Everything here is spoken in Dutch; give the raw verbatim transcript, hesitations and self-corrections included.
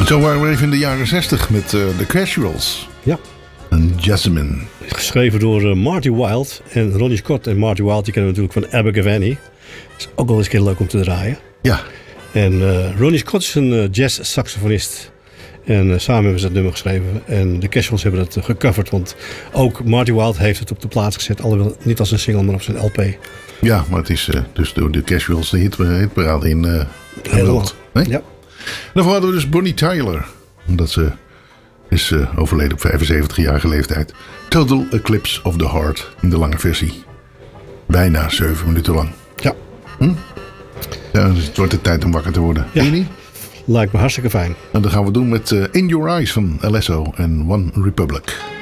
Zo waren we even in de jaren zestig met uh, The Casuals. Ja. En Jasmine. Geschreven door uh, Marty Wilde en Ronnie Scott. En Marty Wilde, die kennen we natuurlijk van Abergavenny. Is ook wel eens een keer leuk om te draaien. Ja. En uh, Ronnie Scott is een uh, jazz-saxofonist. En uh, samen hebben ze dat nummer geschreven. En de Casuals hebben het uh, gecoverd. Want ook Marty Wilde heeft het op de plaats gezet. Alhoewel niet als een single, maar op zijn L P. Ja, maar het is uh, dus door de Casuals de hit, hitparade in uh, Nederland. Nee? Ja. Daarvoor hadden we dus Bonnie Tyler. Omdat ze is uh, overleden op vijfenzeventigjarige leeftijd. Total Eclipse of the Heart in de lange versie. Bijna zeven minuten lang. Ja. Hm? Ja, dus het wordt de tijd om wakker te worden. Ja. Weet je niet? Lijkt me hartstikke fijn. En dat gaan we doen met uh, In Your Eyes van Alesso en One Republic.